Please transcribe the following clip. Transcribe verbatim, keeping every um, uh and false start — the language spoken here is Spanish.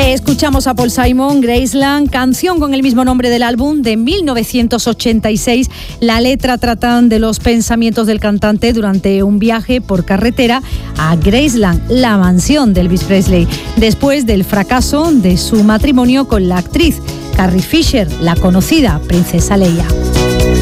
Escuchamos a Paul Simon, Graceland, canción con el mismo nombre del álbum de mil novecientos ochenta y seis. La letra trata de los pensamientos del cantante durante un viaje por carretera a Graceland, la mansión de Elvis Presley, después del fracaso de su matrimonio con la actriz Carrie Fisher, la conocida Princesa Leia.